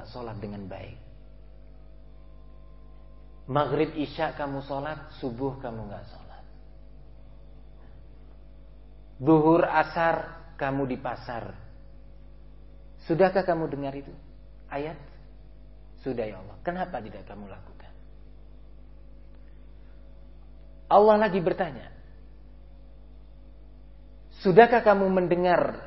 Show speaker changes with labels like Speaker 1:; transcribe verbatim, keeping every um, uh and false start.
Speaker 1: nggak sholat dengan baik. Maghrib isya kamu sholat, subuh kamu nggak sholat. Zuhur asar kamu di pasar. Sudahkah kamu dengar itu ayat? Sudah ya Allah. Kenapa tidak kamu lakukan? Allah lagi bertanya. Sudahkah kamu mendengar